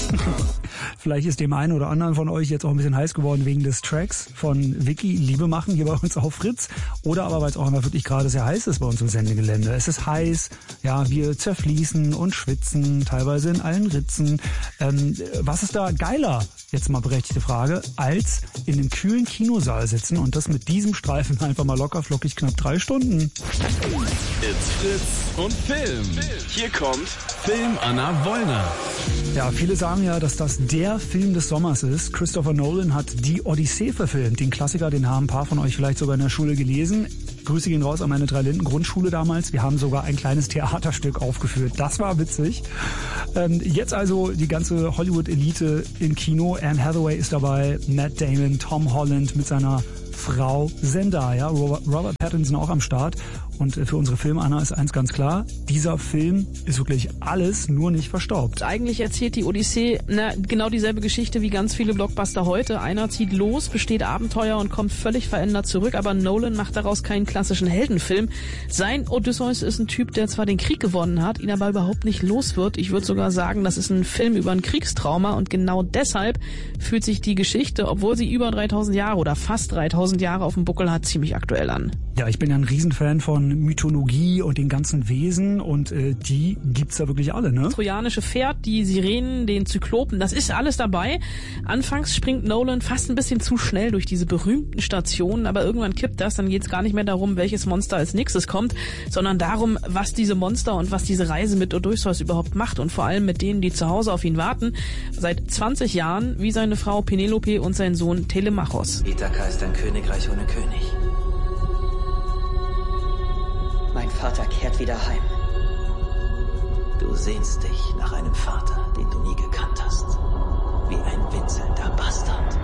Vielleicht ist dem einen oder anderen von euch jetzt auch ein bisschen heiß geworden wegen des Tracks von Vicky Liebe machen hier bei uns auf Fritz. Oder aber weil es auch immer wirklich gerade sehr heiß ist bei uns im Sendegelände. Es ist heiß, ja, wir zerfließen und schwitzen, teilweise in allen Ritzen. Was ist da geiler, jetzt mal berechtigte Frage, als in einem kühlen Kinosaal sitzen und das mit diesem Streifen einfach mal locker flockig knapp 3 Stunden? It's Fritz und Film. Hier kommt Film Anna Wollner. Ja, viele sagen ja, dass das der Film des Sommers ist. Christopher Nolan hat die Odyssee verfilmt. Den Klassiker, den haben ein paar von euch vielleicht sogar in der Schule gelesen. Grüße gehen raus an meine 3-Linden-Grundschule damals. Wir haben sogar ein kleines Theaterstück aufgeführt. Das war witzig. Jetzt also die ganze Hollywood-Elite im Kino. Anne Hathaway ist dabei, Matt Damon, Tom Holland mit seiner Frau Zendaya, Robert Pattinson auch am Start. Und für unsere Film-Anna ist eins ganz klar, dieser Film ist wirklich alles, nur nicht verstaubt. Eigentlich erzählt die Odyssee genau dieselbe Geschichte wie ganz viele Blockbuster heute. Einer zieht los, besteht Abenteuer und kommt völlig verändert zurück, aber Nolan macht daraus keinen klassischen Heldenfilm. Sein Odysseus ist ein Typ, der zwar den Krieg gewonnen hat, ihn aber überhaupt nicht los wird. Ich würde sogar sagen, das ist ein Film über ein Kriegstrauma und genau deshalb fühlt sich die Geschichte, obwohl sie über 3000 Jahre oder fast 3000 Jahre auf dem Buckel hat, ziemlich aktuell an. Ja, ich bin ja ein Riesenfan von Mythologie und den ganzen Wesen und die gibt's da wirklich alle, ne? Das trojanische Pferd, die Sirenen, den Zyklopen, das ist alles dabei. Anfangs springt Nolan fast ein bisschen zu schnell durch diese berühmten Stationen, aber irgendwann kippt das, dann geht's gar nicht mehr darum, welches Monster als nächstes kommt, sondern darum, was diese Monster und was diese Reise mit Odysseus überhaupt macht und vor allem mit denen, die zu Hause auf ihn warten, seit 20 Jahren, wie seine Frau Penelope und sein Sohn Telemachos. Ithaka ist ein Königreich ohne König. Mein Vater kehrt wieder heim. Du sehnst dich nach einem Vater, den du nie gekannt hast. Wie ein winselnder Bastard.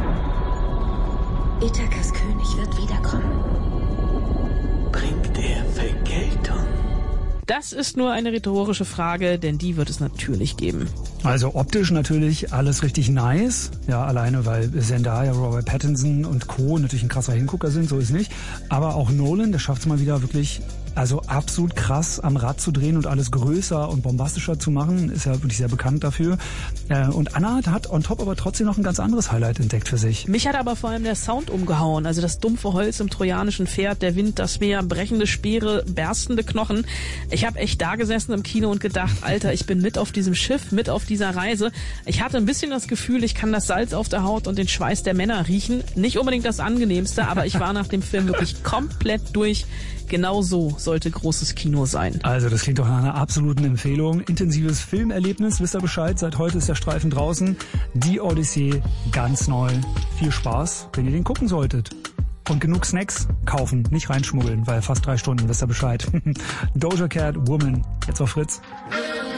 Ithakas König wird wiederkommen. Bringt er Vergeltung? Das ist nur eine rhetorische Frage, denn die wird es natürlich geben. Also optisch natürlich alles richtig nice. Ja, alleine weil Zendaya, Robert Pattinson und Co. natürlich ein krasser Hingucker sind, so ist nicht. Aber auch Nolan, der schafft es mal wieder wirklich, also absolut krass am Rad zu drehen und alles größer und bombastischer zu machen. Ist ja wirklich sehr bekannt dafür. Und Anna hat on top aber trotzdem noch ein ganz anderes Highlight entdeckt für sich. Mich hat aber vor allem der Sound umgehauen. Also das dumpfe Holz im trojanischen Pferd, der Wind, das Meer, brechende Speere, berstende Knochen. Ich habe echt da gesessen im Kino und gedacht, Alter, ich bin mit auf diesem Schiff, mit auf dieser Reise. Ich hatte ein bisschen das Gefühl, ich kann das Salz auf der Haut und den Schweiß der Männer riechen. Nicht unbedingt das Angenehmste, aber ich war nach dem Film wirklich komplett durch. Genau so sollte großes Kino sein. Also das klingt doch nach einer absoluten Empfehlung. Intensives Filmerlebnis, wisst ihr Bescheid, seit heute ist der Streifen draußen. Die Odyssee, ganz neu. Viel Spaß, wenn ihr den gucken solltet. Und genug Snacks kaufen, nicht reinschmuggeln, weil fast 3 Stunden, wisst ihr Bescheid. Doja Cat, Woman, jetzt auf Fritz.